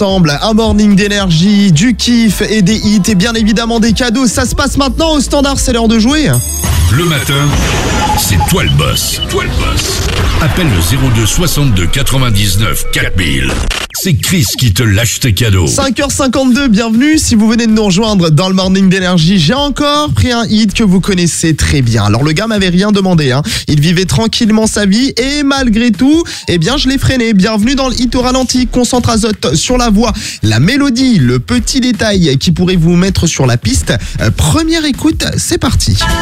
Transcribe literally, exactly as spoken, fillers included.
Ensemble, un morning d'énergie, du kiff et des hits et bien évidemment des cadeaux. Ça se passe maintenant au standard, c'est l'heure de jouer. Le matin, c'est toi le boss. Toi le boss. Appelle le zéro deux soixante-deux quatre-vingt-dix-neuf quatre mille. C'est Chris qui te lâche tes cadeaux. cinq heures cinquante-deux, bienvenue. Si vous venez de nous rejoindre dans le morning d'énergie, j'ai encore pris un hit que vous connaissez très bien. Alors le gars m'avait rien demandé, hein. Il vivait tranquillement sa vie et malgré tout, eh bien je l'ai freiné. Bienvenue dans le hit au ralenti. Concentre azote sur la voix, la mélodie, le petit détail qui pourrait vous mettre sur la piste. Euh, première écoute, c'est parti.